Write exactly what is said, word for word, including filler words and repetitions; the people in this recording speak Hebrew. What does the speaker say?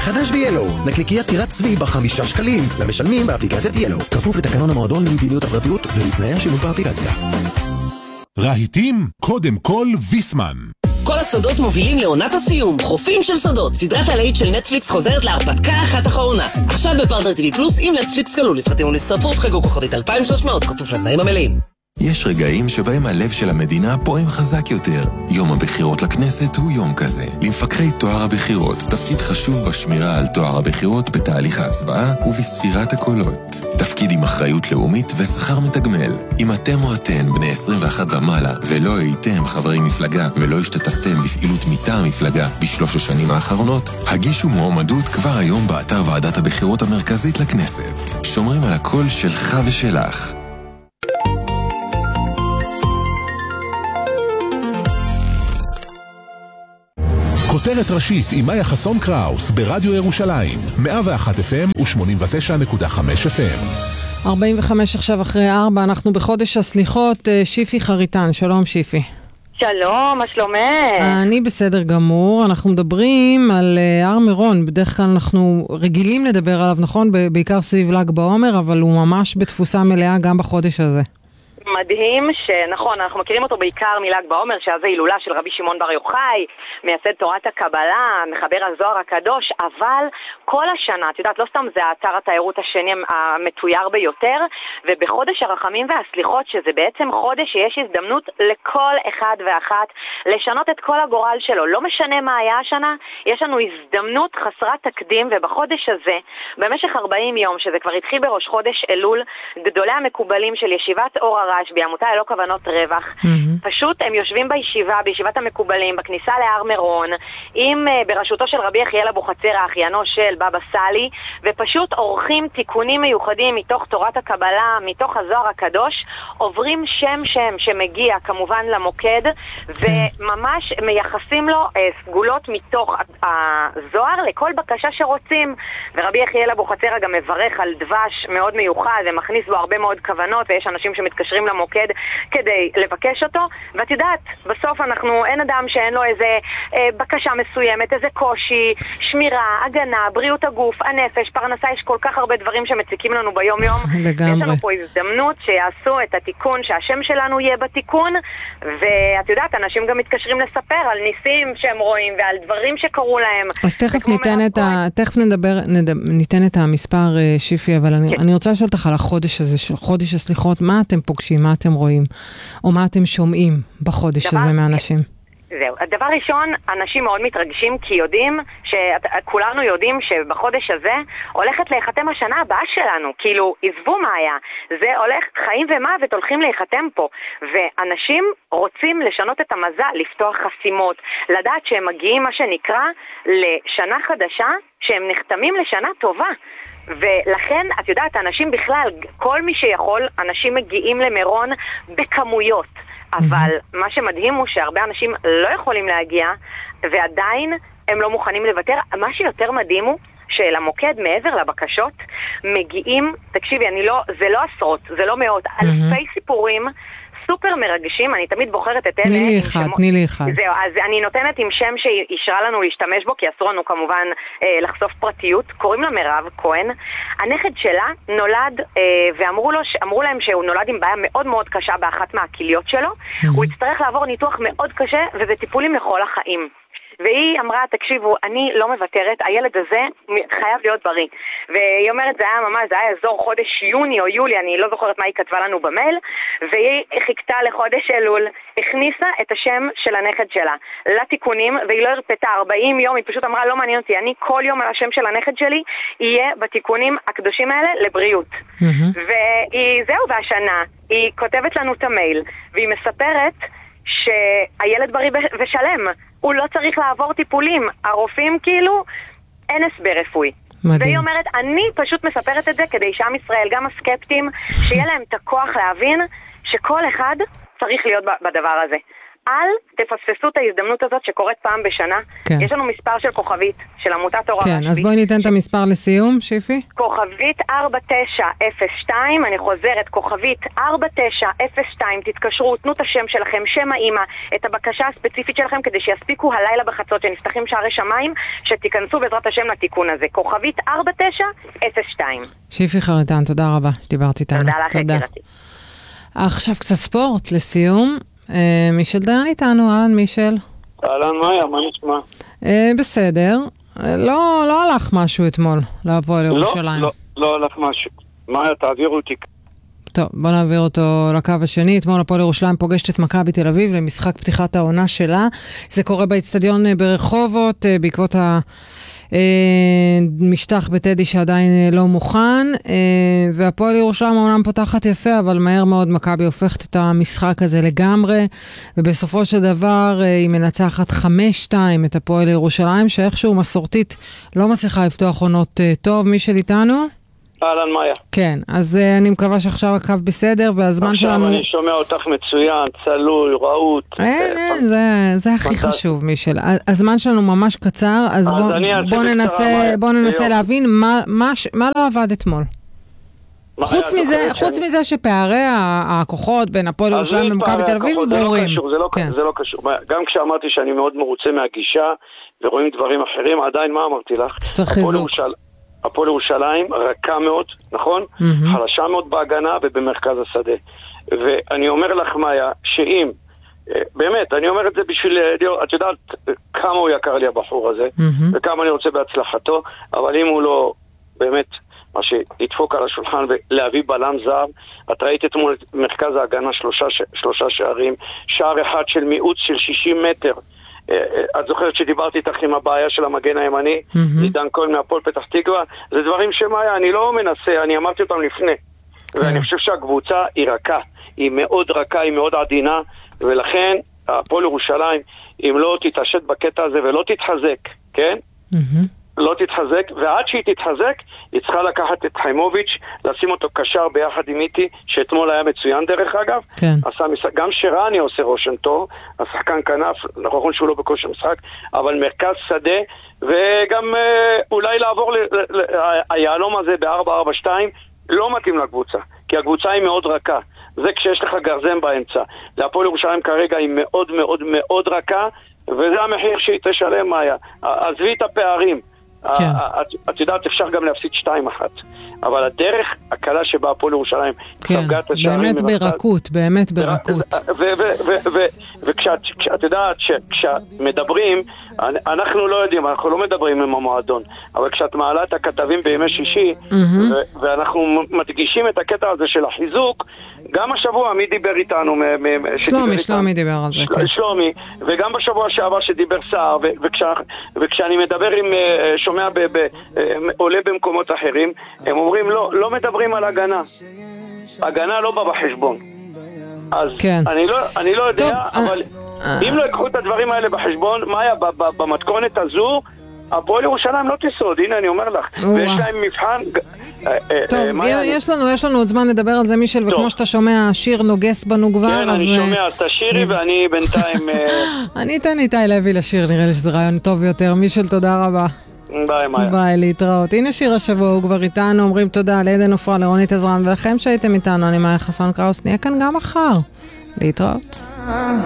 חדש ב-ילו, נקניקיית טירת צבי בחמישה שקלים, למשלמים באפליקציית ילו. כפוף לתקנון המועדון למדיניות הפרטיות ולתנאי השימוש באפליקציה. רהיטים, קודם כל ויסמן. כל השדות מובילים לעונת הסיום. חופים של שדות, סדרת הלהיט של נטפליקס חוזרת להרפתקה אחת אחרונה. עכשיו בפרטנר טיווי פלוס עם נטפליקס כלול. לפרטים ולהצטרפות חגו כוכבית אלפיים ושלוש מאות, כפוף לתנאים המלאים. יש רגעים שבהם הלב של המדינה פועם חזק יותר. יום הבחירות לכנסת הוא יום כזה. למפקחי טוהר הבחירות תפקיד חשוב בשמירה על טוהר הבחירות בתהליך ההצבעה ובספירת הקולות. תפקיד עם אחריות לאומית ושכר מתגמל. אם אתם או אתן בני עשרים ואחת ומעלה ולא הייתם חברי מפלגה ולא השתתפתם בפעילות מטעם המפלגה בשלוש השנים האחרונות, הגישו מועמדות כבר היום באתר ועדת הבחירות המרכזית לכנסת. שומרים על הקול שלך ושלך. כותרת ראשית עם מאיה חסון קראוס ברדיו ירושלים, מאה ואחת אף אם ו-שמונים ותשע נקודה חמש אף אם. ארבעים וחמש עכשיו אחרי ארבע, אנחנו בחודש הסליחות. שיפי חריטן, שלום שיפי. שלום, מה שלומך? אני בסדר גמור. אנחנו מדברים על הר מירון, בדרך כלל אנחנו רגילים לדבר עליו, נכון? בעיקר סביב ל"ג בעומר, אבל הוא ממש בתפוסה מלאה גם בחודש הזה. מדהים שנכון, אנחנו מכירים אותו בעיקר מל"ג בעומר, שזה הילולה של רבי שמעון בר יוחאי, מייסד תורת הקבלה, מחבר הזוהר הקדוש, אבל כל השנה, את יודעת, לא סתם זה האתר התיירות השני המתויר ביותר, ובחודש הרחמים והסליחות, שזה בעצם חודש שיש הזדמנות לכל אחד ואחת לשנות את כל הגורל שלו. לא משנה מה היה השנה, יש לנו הזדמנות חסרת תקדים, ובחודש הזה, במשך ארבעים יום, שזה כבר התחיל בראש חודש אלול, גדולי המקובלים של ישיבת אור הרש, בעמותה ללא כוונות רווח, mm-hmm. פשוט הם יושבים בישיבה, בישיבת המקובלים, בכניסה להר מירון, עם, uh, בראשותו של רבי יחיאל אבוחצירא, אחיינו של בבא סאלי, ופשוט עורכים תיקונים מיוחדים מתוך תורת הקבלה, מתוך הזוהר הקדוש, עוברים שם שם שמגיע כמובן למוקד, וממש מייחסים לו uh, סגולות מתוך הזוהר לכל בקשה שרוצים, ורבי יחיאל אבוחצירא גם מברך על דבש מאוד מיוחד, ומכניס בו הרבה מאוד כוונות, ויש אנשים שמתקשרים למוקד כדי לבקש אותו, ואת יודעת, בסוף אנחנו, אין אדם שאין לו איזה אה, בקשה מסוימת, איזה קושי, שמירה, הגנה, בריאות הגוף, הנפש, פרנסה, יש כל כך הרבה דברים שמציקים לנו ביום יום. לגמרי. יש לנו פה הזדמנות שיעשו את התיקון, שהשם שלנו יהיה בתיקון, ואת יודעת, אנשים גם מתקשרים לספר על ניסים שהם רואים ועל דברים שקרו להם. אז תכף ניתן את ה... תכף נדבר, נד... ניתן את המספר, שיפי, אבל אני, אני רוצה לשאול אותך על החודש הזה, חודש הסליחות, מה אתם פוגשים, מה אתם רואים, או מה אתם שומעים בחודש דבר, הזה מאנשים? זהו. הדבר ראשון, אנשים מאוד מתרגשים כי יודעים, שכולנו יודעים שבחודש הזה הולכת להיחתם השנה הבאה שלנו. כאילו, עזבו מה היה. זה הולך, חיים ומוות הולכים להיחתם פה. ואנשים רוצים לשנות את המזל, לפתוח חסימות, לדעת שהם מגיעים מה שנקרא לשנה חדשה, שהם נחתמים לשנה טובה. ולכן, את יודעת, אנשים בכלל, כל מי שיכול, אנשים מגיעים למירון בכמויות. אבל מה שמדהים הוא שהרבה אנשים לא יכולים להגיע, ועדיין הם לא מוכנים לוותר. מה שיותר מדהים הוא שלמוקד, מעבר לבקשות, מגיעים, תקשיבי, אני לא, זה לא עשרות, זה לא מאות, אלפי סיפורים סופר מרגשים. אני תמיד בוחרת את אלה. תני לי אחד, תני לי אחד. זהו, אז אני נותנת עם שם שישרה לנו להשתמש בו, כי אסור לנו כמובן אה, לחשוף פרטיות. קוראים לה מירב כהן. הנכד שלה נולד, אה, ואמרו לו, אמרו להם שהוא נולד עם בעיה מאוד מאוד קשה באחת מהכליות שלו. Mm-hmm. הוא יצטרך לעבור ניתוח מאוד קשה, וזה טיפולים לכל החיים. והיא אמרה, תקשיבו, אני לא מוותרת, הילד הזה חייב להיות בריא. והיא אומרת, זה היה ממש, זה היה אזור חודש יוני או יולי, אני לא זוכרת מה היא כתבה לנו במייל, והיא חיכתה לחודש אלול, הכניסה את השם של הנכד שלה לתיקונים, והיא לא הרפתה ארבעים יום, היא פשוט אמרה, לא מעניין אותי, אני כל יום על השם של הנכד שלי, יהיה בתיקונים הקדושים האלה לבריאות. Mm-hmm. והיא, זהו, והשנה, היא כותבת לנו את המייל, והיא מספרת שהילד בריא ושלם, הוא לא צריך לעבור טיפולים, הרופאים כאילו, אין הסבר רפואי. מדהים. והיא אומרת, אני פשוט מספרת את זה כדי שעם ישראל, גם הסקפטים, שיהיה להם את הכוח להבין שכל אחד צריך להיות בדבר הזה. אל תפספסו את ההזדמנות הזאת שקורית פעם בשנה. כן. יש לנו מספר של כוכבית, של עמותת תורה כן, רשב"י. אז בואי ניתן ש... את המספר לסיום, שיפי. כוכבית ארבע תשע אפס שתיים, אני חוזרת, כוכבית ארבע תשע אפס שתיים, תתקשרו, תנו את השם שלכם, שם האמא, את הבקשה הספציפית שלכם, כדי שיספיקו הלילה בחצות שנפתחים שערי שמיים, שתיכנסו בעזרת השם לתיקון הזה. כוכבית ארבע תשע אפס שתיים. שיפי חרטן, תודה רבה שדיברת איתנו. תודה לך, יקירתי. עכשיו קצת ספורט לסיום. אה, מישל דיין איתנו, אהלן מישל. אהלן מאיה, מה נשמע? אה, בסדר. אה, לא, לא הלך משהו אתמול, להפועל ירושלים. לא, לא, לא הלך משהו. מאיה, תעבירו אותי. טוב, בוא נעביר אותו לקו השני. אתמול הפועל ירושלים פוגשת את מכבי תל אביב למשחק פתיחת העונה שלה. זה קורה באצטדיון ברחובות, בעקבות המשטח בטדי שעדיין לא מוכן, והפועל ירושלים אומנם פותחת יפה, אבל מהר מאוד מכבי הופכת את המשחק הזה לגמרי, ובסופו של דבר היא מנצחת חמש שתיים את הפועל ירושלים, שאיכשהו מסורתית לא מצליחה לפתוח עונות טוב. מי של איתנו? אהלן מאיה. כן, אז uh, אני מקווה שעכשיו הקו בסדר, והזמן עכשיו שלנו... עכשיו אני שומע אותך מצוין, צלול, רעות. אין, אין, זה, זה הכי חשוב, מישל. הזמן שלנו ממש קצר, אז, אז בוא, בוא ננסה, בוא ננסה להבין מה, מה, מה לא עבד אתמול. חוץ מזה, חוץ מזה שפערי הכוחות בין הפועל ירושלים ומכבי תל אביב ברורים. זה לא קשור. גם כשאמרתי שאני מאוד מרוצה מהגישה, ורואים דברים אחרים, עדיין מה אמרתי לך? שצריך חיזוק. הפועל ירושלים רכה מאוד, נכון? Mm-hmm. חלשה מאוד בהגנה ובמרכז השדה. ואני אומר לך, מאיה, שאם, באמת, אני אומר את זה בשביל, את יודעת כמה הוא יקר לי הבחור הזה, mm-hmm. וכמה אני רוצה בהצלחתו, אבל אם הוא לא, באמת, מה שידפוק על השולחן ולהביא בלם זר, את ראית אתמול את מרכז ההגנה שלושה, שלושה שערים, שער אחד של מיעוט של שישים מטר, את זוכרת שדיברתי איתך עם הבעיה של המגן הימני, עידן כהן מהפועל פתח תקווה, זה דברים שמאיה, אני לא מנסה, אני אמרתי אותם לפני, ואני חושב שהקבוצה היא רכה, היא מאוד רכה, היא מאוד עדינה, ולכן הפועל ירושלים, אם לא תתעשת בקטע הזה ולא תתחזק, כן? לא תתחזק, ועד שהיא תתחזק, היא צריכה לקחת את חיימוביץ', לשים אותו קשר ביחד עם איתי, שאתמול היה מצוין דרך אגב. כן. עשה משחק, גם שרני עושה רושם טוב, השחקן כנף, נכון שהוא לא בכושר משחק, אבל מרכז שדה, וגם אה, אולי לעבור ל, ל, ל, היעלום הזה ב-ארבע ארבע שתיים, לא מתאים לקבוצה, כי הקבוצה היא מאוד רכה. זה כשיש לך גרזן באמצע. להפועל ירושלים כרגע היא מאוד מאוד מאוד רכה, וזה המחיר שהיא תשלם, מאיה. עזבי את הפערים. כן. את, את יודעת, אפשר גם להפסיד שתיים אחת. אבל הדרך הקלה שבה הפועל ירושלים ספגה את השערים... באמת ברכות, באמת ברכות. וכשאת יודעת שכשמדברים, אנחנו לא יודעים, אנחנו לא מדברים עם המועדון, אבל כשאת מעלה את הכתבים בימי שישי, ואנחנו מדגישים את הקטע הזה של החיזוק, גם השבוע מי דיבר איתנו? שלומי, שלומי דיבר על זה. שלומי, וגם בשבוע שעבר שדיבר סער, וכשאני מדבר עם שומע עולה במקומות אחרים, הם אומרים לא, לא מדברים על הגנה. הגנה לא בא בחשבון. אז אני לא, אני לא יודע, אבל אם לא יקחו את הדברים האלה בחשבון, מה היה במתכונת הזו? הפועל ירושלים לא תשרוד, הנה אני אומר לך, ויש להם מבחן. טוב, יש לנו, יש לנו עוד זמן לדבר על זה, מישל, וכמו שאתה שומע, השיר נוגס בנו כבר. כן, אני שומע, אז תשירי ואני בינתיים... אני אתן איתי לוי לשיר, נראה לי שזה רעיון טוב יותר. מישל, תודה רבה. ביי, מאיה. ביי, להתראות. הנה שיר השבוע, הוא כבר איתנו, אומרים תודה לעדן עופרה, לרונית עזרן, ולכם שהייתם איתנו, אני מאיה חסון קראוס, נהיה כאן גם מחר. להתראות.